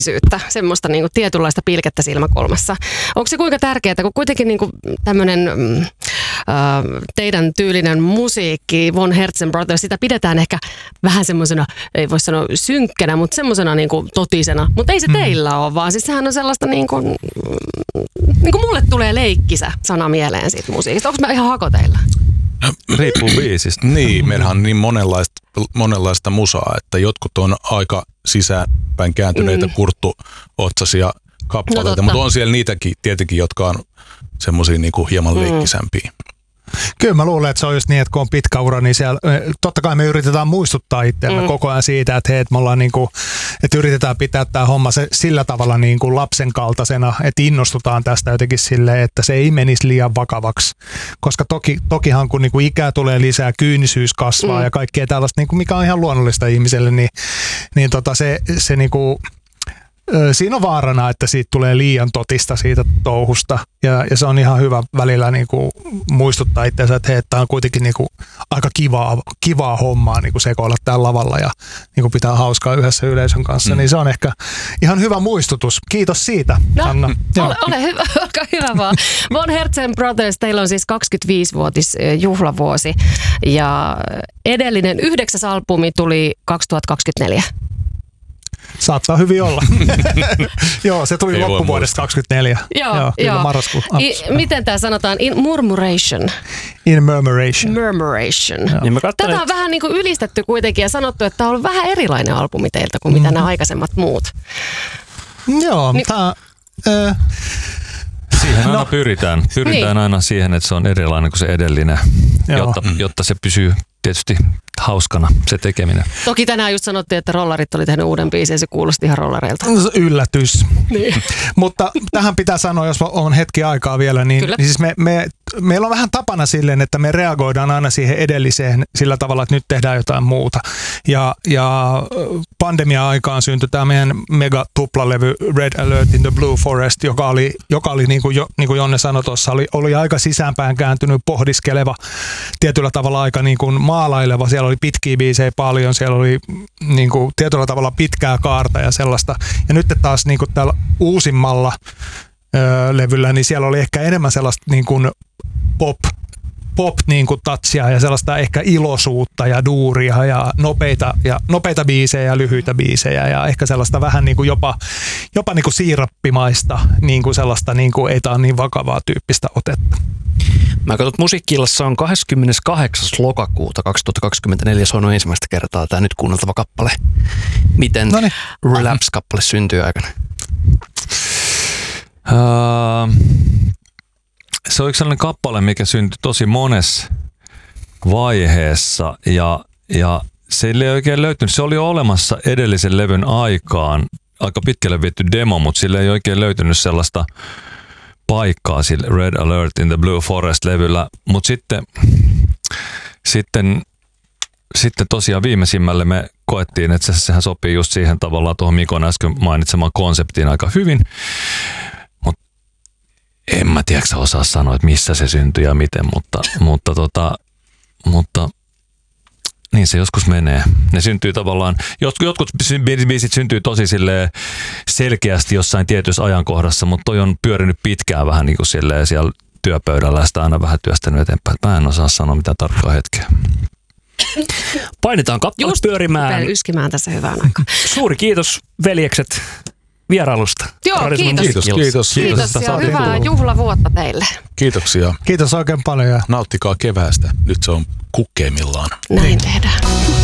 semmoista niin kuin tietynlaista pilkettä silmäkulmassa. Onko se kuinka tärkeää, kun kuitenkin niin kuin tämmöinen teidän tyylinen musiikki, Von Herzen Brothers, sitä pidetään ehkä vähän semmoisena, ei voi sanoa synkkänä, mutta semmoisena niin kuin totisena. Mutta ei se teillä ole, vaan siis sehän on sellaista niin kuin mulle tulee leikkisä sana mieleen siitä musiikista. Onko mä ihan hakoteilla? Riippuu biisistä. Niin, meillähän on niin monenlaista musaa, että jotkut on aika sisäänpäin kääntyneitä kurttuotsaisia kappaleita, mutta on siellä niitäkin tietenkin, jotka on semmoisia niinku hieman leikkisämpiä. Kyllä mä luulen, että se on just niin, että kun on pitkä ura, niin siellä, totta kai me yritetään muistuttaa itseämme koko ajan siitä, että hei, että me ollaan niinku, että yritetään pitää tämä homma sillä tavalla niinku lapsen kaltaisena, että innostutaan tästä jotenkin silleen, että se ei menisi liian vakavaksi. Koska tokihan kun niinku ikää tulee lisää, kyynisyys kasvaa ja kaikkea tällaista, niinku, mikä on ihan luonnollista ihmiselle, niin se niinku, siinä on vaarana, että siitä tulee liian totista siitä touhusta ja se on ihan hyvä välillä niinku muistuttaa itseänsä, että hei, tämä on kuitenkin niinku aika kivaa hommaa niinku sekoilla täällä lavalla ja niinku pitää hauskaa yhdessä yleisön kanssa, niin se on ehkä ihan hyvä muistutus. Kiitos siitä, Anna. Ole hyvä, olkaa hyvä vaan. Von Herzen Brothers, teillä on siis 25-vuotis juhlavuosi ja edellinen 9. albumi tuli 2024. Saattaa hyvin olla. Joo, se tuli loppuvuodesta 2024. Joo. Marraskuun. Miten tämä sanotaan? In murmuration. In murmuration. Murmuration. Niin Tätä on vähän niin kuin ylistetty kuitenkin ja sanottu, että tämä on ollut vähän erilainen albumi teiltä kuin mitä nämä aikaisemmat muut. Joo, siihen aina pyritään. Pyritään aina siihen, että se on erilainen kuin se edellinen, jotta se pysyy tietysti hauskana se tekeminen. Toki tänään just sanottiin, että Rollarit oli tehnyt uuden biisin ja se kuulosti ihan rollareilta. Yllätys. Niin. Mutta tähän pitää sanoa, jos on hetki aikaa vielä, niin siis meillä on vähän tapana silleen, että me reagoidaan aina siihen edelliseen sillä tavalla, että nyt tehdään jotain muuta. Ja pandemia-aikaan syntyi tämä meidän mega-tuplalevy Red Alert in the Blue Forest, joka oli niin kuin Jonne sanoi tuossa, oli aika sisäänpäin kääntynyt, pohdiskeleva, tietyllä tavalla aika niin kuin maalaileva. Siellä oli pitkiä biisejä paljon, siellä oli niin kuin tietyllä tavalla pitkää kaarta ja sellaista. Ja nyt taas niin kuin täällä uusimmalla levyllä, niin siellä oli ehkä enemmän sellaista niin kuin pop niin kuin touchia ja sellaista ehkä iloisuutta ja duuria ja nopeita biisejä ja lyhyitä biisejä ja ehkä sellaista vähän niin kuin jopa niin kuin siirappimaista, niin kuin sellaista niin kuin ei tää on niin vakavaa tyyppistä otetta. Mä katson, että Musiikki-illassa on 28. lokakuuta 2024 soinut ensimmäistä kertaa tämä nyt kuunneltava kappale. Miten Relapse-kappale syntyy aikana? Se on sellainen kappale, mikä syntyi tosi monessa vaiheessa ja se ei oikein löytynyt. Se oli jo olemassa edellisen levyn aikaan, aika pitkälle viety demo, mutta sille ei oikein löytynyt sellaista paikkaa sille Red Alert in the Blue Forest-levyllä, mutta sitten tosiaan viimeisimmälle me koettiin, että sehän sopii just siihen tavallaan tuohon Mikon äsken mainitsemaan konseptiin aika hyvin, mutta en mä tiedä, osaa sanoa, että missä se syntyi ja miten, mutta niin se joskus menee. Ne syntyy tavallaan, jotkut biisit syntyy tosi selkeästi jossain tietyssä ajankohdassa, mutta toi on pyörinyt pitkään vähän niin kuin siellä työpöydällä ja sitä aina vähän työstänyt eteenpäin. Mä en osaa sanoa mitään tarkkaa hetkeä. Painetaan kappale pyörimään. Yskimään tässä hyvään aikaan. Suuri kiitos veljekset vierailusta. Joo, kiitos ja hyvää juhlavuotta teille. Kiitoksia. Kiitos oikein paljon. Nauttikaa keväästä. Nyt se on kukkeimmillaan. Näin tehdään.